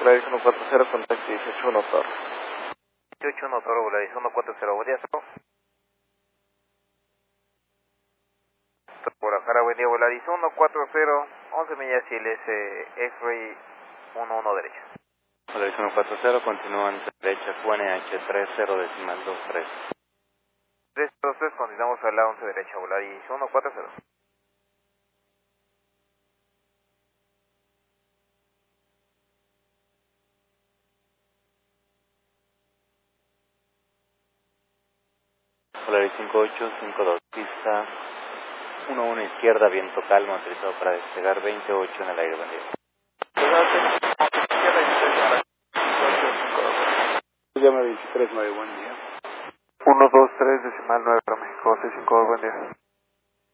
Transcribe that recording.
Volaris 140 con taxi 181 Toro. 181 Toro, Volaris 140, buen día, Toro. Guadalajara, buen día, Volaris 140, 11 millas ILS, X-Ray 11 derecha. Volaris 140, continúan derecha, QNH 30.23. 323, continuamos a la 11 derecha, Volaris 140. Volaris 5852, pista 11 izquierda, viento calmo, autorizado para despegar 28 en el aire, buen día. Llama 23.9, buen día. 123, decimal 9 para México, 65, buen día.